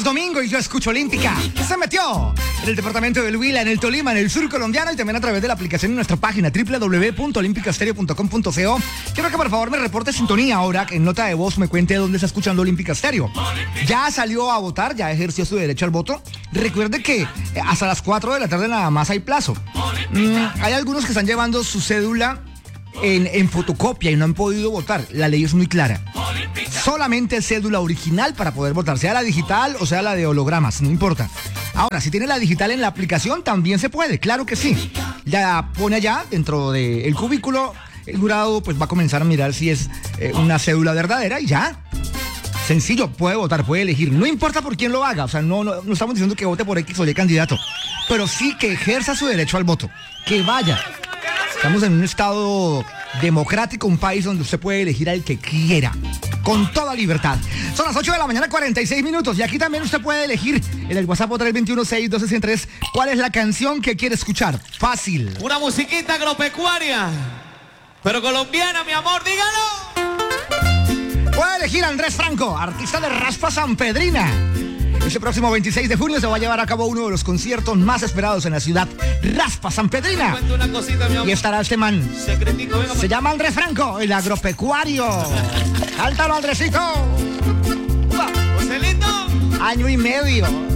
es domingo y yo escucho Olímpica. Se metió en el departamento del Huila, en el Tolima, en el sur colombiano y también a través de la aplicación en nuestra página www.olimpicastereo.com.co. Quiero que por favor me reporte sintonía ahora, que en nota de voz me cuente dónde está escuchando Olímpica Stereo. Ya salió a votar, ya ejerció su derecho al voto. Recuerde que hasta las 4 de la tarde nada más hay plazo. Hay algunos que están llevando su cédula en fotocopia y no han podido votar. La ley es muy clara. Solamente cédula original para poder votar, sea la digital o sea la de hologramas, no importa. Ahora, si tiene la digital en la aplicación, también se puede, claro que sí. Ya pone allá, dentro del cubículo, el jurado pues va a comenzar a mirar si es una cédula verdadera y ya. Sencillo, puede votar, puede elegir. No importa por quién lo haga, o sea, no estamos diciendo que vote por X o Y candidato, pero sí que ejerza su derecho al voto, que vaya. Estamos en un estado democrático, un país donde usted puede elegir al que quiera, con toda libertad. Son las 8 de la mañana, 46 minutos, y aquí también usted puede elegir en el WhatsApp 321-612-103 cuál es la canción que quiere escuchar. Fácil. Una musiquita agropecuaria, pero colombiana, mi amor, dígalo. Puede elegir a Andrés Franco, artista de Raspa Sanpedrina. Este próximo 26 de junio se va a llevar a cabo uno de los conciertos más esperados en la ciudad, Raspa Sanpedrina. Una cosita, mi amor. Y estará este man. Secretico, venga. Se llama Andrés Franco, el agropecuario. Cántalo, Andresito. Joselito. Año y medio.